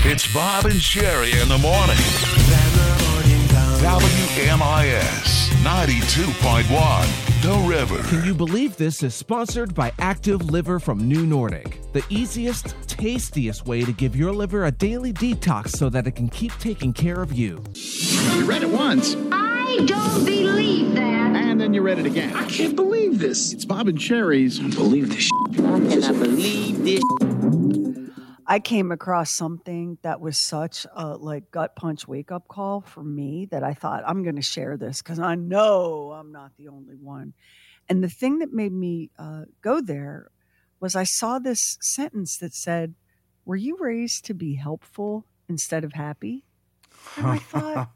It's Bob and Sherry in the morning. WMIS 92.1, The River. Can you believe this is sponsored by Active Liver from New Nordic? The easiest, tastiest way to give your liver a daily detox so that it can keep taking care of you. You read it once. I don't believe that. And then you read it again. I can't believe this. It's Bob and Sherry's. I believe this. I cannot believe this. I came across something that was such a gut punch wake up call for me that I thought I'm going to share this because I know I'm not the only one. And the thing that made me go there was I saw this sentence that said, "Were you raised to be helpful instead of happy?" And I thought,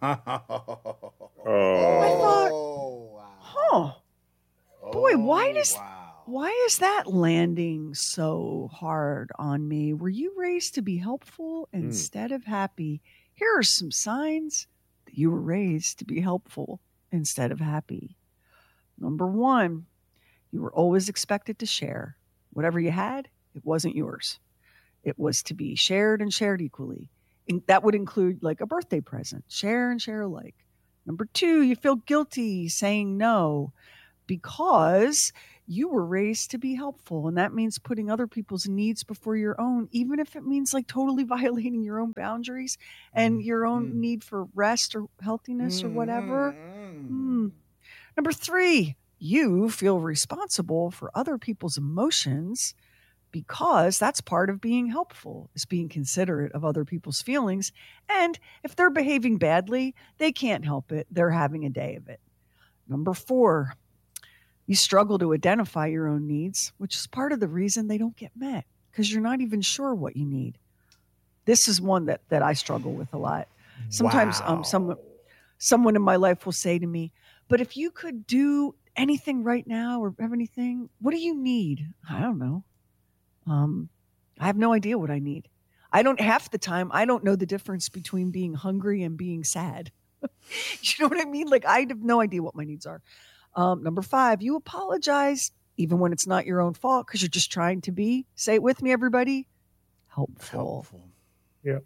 boy, why is that landing so hard on me? Were you raised to be helpful instead of happy? Here are some signs that you were raised to be helpful instead of happy. Number one, you were always expected to share. Whatever you had, it wasn't yours. It was to be shared and shared equally. And that would include like a birthday present, share and share alike. Number two, you feel guilty saying no because you were raised to be helpful. And that means putting other people's needs before your own, even if it means like totally violating your own boundaries and your own need for rest or healthiness or whatever. Number three, you feel responsible for other people's emotions because that's part of being helpful, is being considerate of other people's feelings. And if they're behaving badly, they can't help it. They're having a day of it. Number four, you struggle to identify your own needs, which is part of the reason they don't get met because you're not even sure what you need. This is one that I struggle with a lot. Sometimes someone in my life will say to me, "But if you could do anything right now or have anything, what do you need?" I don't know. I have no idea what I need. I don't half the time. I don't know the difference between being hungry and being sad. You know what I mean? Like I have no idea what my needs are. Number five, you apologize even when it's not your own fault because you're just trying to be, say it with me, everybody, helpful. Yeah.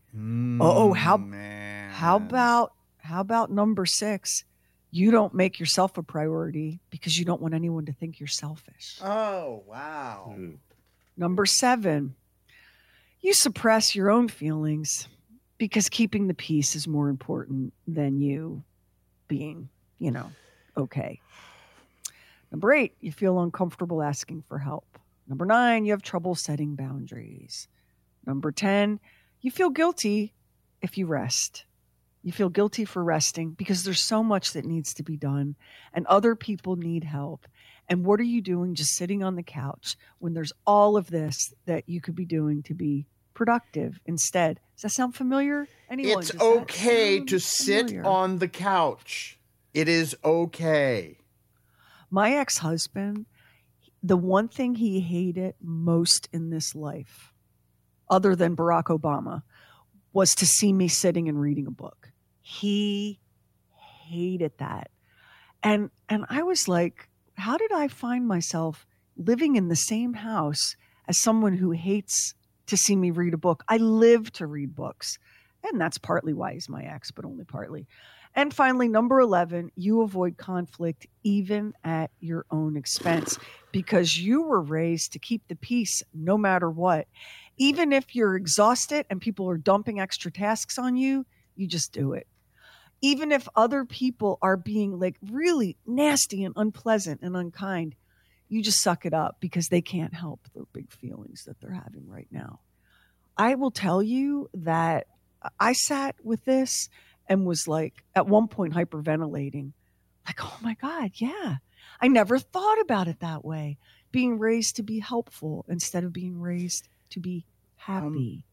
How about number six? You don't make yourself a priority because you don't want anyone to think you're selfish. Oh, wow. Number seven, you suppress your own feelings because keeping the peace is more important than you being, okay. Number eight, you feel uncomfortable asking for help. Number nine, you have trouble setting boundaries. Number 10, you feel guilty if you rest. You feel guilty for resting because there's so much that needs to be done and other people need help. And what are you doing just sitting on the couch when there's all of this that you could be doing to be productive instead? Does that sound familiar? Anyone? It's okay to sit on the couch. It is okay. My ex-husband, the one thing he hated most in this life, other than Barack Obama, was to see me sitting and reading a book. He hated that. And I was like, how did I find myself living in the same house as someone who hates to see me read a book? I live to read books. And that's partly why he's my ex, but only partly. And finally, number 11, you avoid conflict even at your own expense because you were raised to keep the peace no matter what. Even if you're exhausted and people are dumping extra tasks on you, you just do it. Even if other people are being like really nasty and unpleasant and unkind, you just suck it up because they can't help the big feelings that they're having right now. I will tell you that I sat with this and was like, at one point hyperventilating, like, oh my God, yeah. I never thought about it that way. Being raised to be helpful instead of being raised to be happy.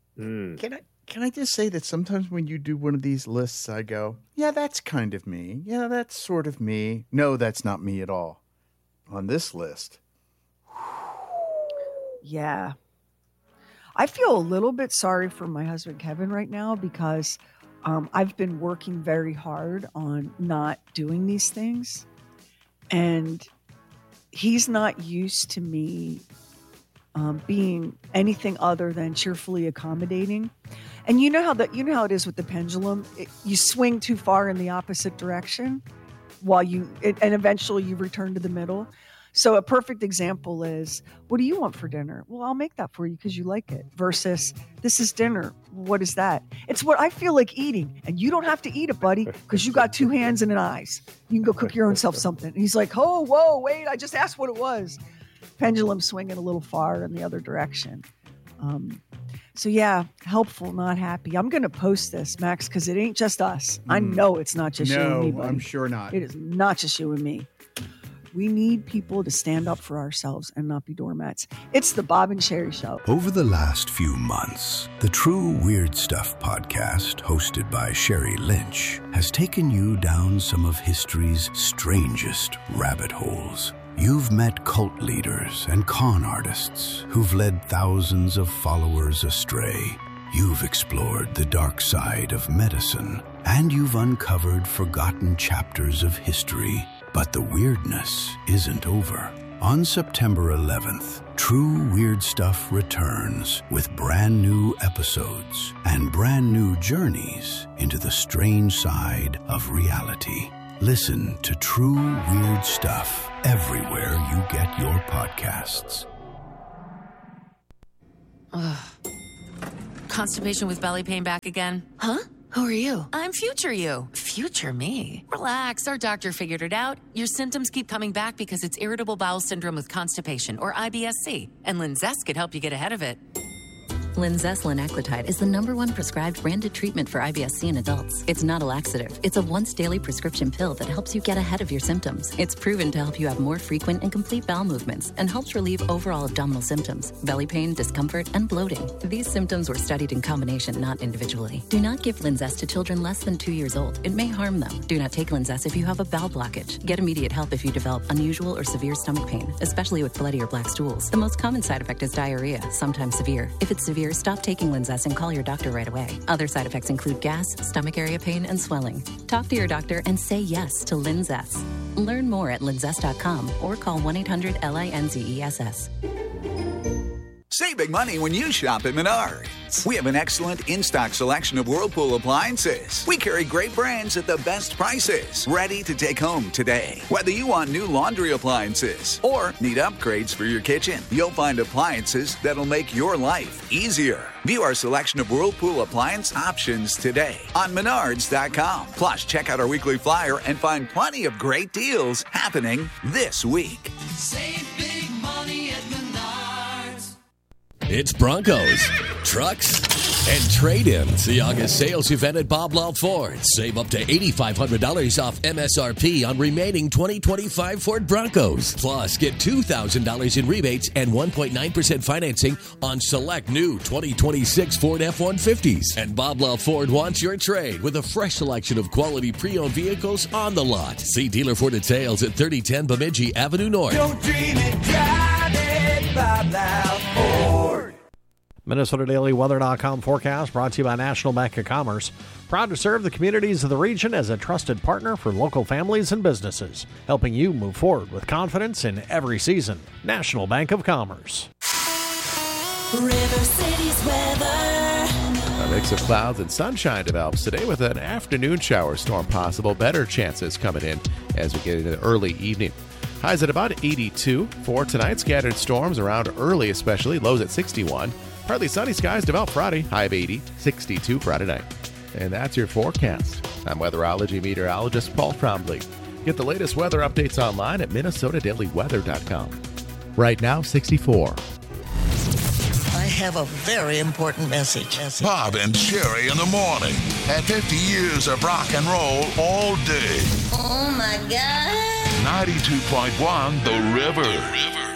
Can I just say that sometimes when you do one of these lists, I go, yeah, that's kind of me. Yeah, that's sort of me. No, that's not me at all. On this list. Yeah. I feel a little bit sorry for my husband, Kevin, right now because I've been working very hard on not doing these things. And he's not used to me being anything other than cheerfully accommodating. And you know how it is with the pendulum. You swing too far in the opposite direction and eventually you return to the middle. So a perfect example is, what do you want for dinner? Well, I'll make that for you because you like it. Versus, this is dinner. What is that? It's what I feel like eating. And you don't have to eat it, buddy, because you got 2 hands and an eyes. You can go cook your own self something. And he's like, oh, whoa, wait, I just asked what it was. Pendulum swinging a little far in the other direction. So yeah, helpful, not happy. I'm going to post this, Max, because it ain't just us. I know it's not just you and me, buddy. I'm sure not. It is not just you and me. We need people to stand up for ourselves and not be doormats. It's the Bob and Sherry Show. Over the last few months, the True Weird Stuff podcast, hosted by Sherry Lynch, has taken you down some of history's strangest rabbit holes. You've met cult leaders and con artists who've led thousands of followers astray. You've explored the dark side of medicine, and you've uncovered forgotten chapters of history. But the weirdness isn't over. On September 11th, True Weird Stuff returns with brand new episodes and brand new journeys into the strange side of reality. Listen to True Weird Stuff everywhere you get your podcasts. Constipation with belly pain back again? Huh? Who are you? I'm future you. Future me? Relax, our doctor figured it out. Your symptoms keep coming back because it's irritable bowel syndrome with constipation, or IBS-C, and Linzess could help you get ahead of it. Linzess linaclotide is the #1 prescribed branded treatment for IBS-C in adults. It's not a laxative. It's a once-daily prescription pill that helps you get ahead of your symptoms. It's proven to help you have more frequent and complete bowel movements and helps relieve overall abdominal symptoms, belly pain, discomfort, and bloating. These symptoms were studied in combination, not individually. Do not give Linzess to children less than 2 years old. It may harm them. Do not take Linzess if you have a bowel blockage. Get immediate help if you develop unusual or severe stomach pain, especially with bloody or black stools. The most common side effect is diarrhea, sometimes severe. If it's severe, stop taking Linzess and call your doctor right away. Other side effects include gas, stomach area pain, and swelling. Talk to your doctor and say yes to Linzess. Learn more at linzess.com or call 1-800-LINZESS. Save big money when you shop at Menards. We have an excellent in-stock selection of Whirlpool appliances. We carry great brands at the best prices, ready to take home today. Whether you want new laundry appliances or need upgrades for your kitchen, you'll find appliances that'll make your life easier. View our selection of Whirlpool appliance options today on Menards.com. Plus, check out our weekly flyer and find plenty of great deals happening this week. Save big money at Menards. It's Broncos, trucks, and trade-ins. The August sales event at Bob Law Ford. Save up to $8,500 off MSRP on remaining 2025 Ford Broncos. Plus, get $2,000 in rebates and 1.9% financing on select new 2026 Ford F-150s. And Bob Law Ford wants your trade with a fresh selection of quality pre-owned vehicles on the lot. See dealer for details at 3010 Bemidji Avenue North. Don't dream it, drive it, Bob Law Ford. MinnesotaDailyWeather.com forecast brought to you by National Bank of Commerce. Proud to serve the communities of the region as a trusted partner for local families and businesses, helping you move forward with confidence in every season. National Bank of Commerce. River City's weather. A mix of clouds and sunshine develops today with an afternoon shower storm possible. Better chances coming in as we get into the early evening. Highs at about 82 for tonight. Scattered storms around early especially. Lows at 61. Partly sunny skies develop Friday, high of 80, 62 Friday night. And that's your forecast. I'm weatherology meteorologist Paul Trombley. Get the latest weather updates online at MinnesotaDailyWeather.com. Right now, 64. I have a very important message. Bob and Sherry in the morning. At 50 years of rock and roll all day. Oh, my God. 92.1 The River.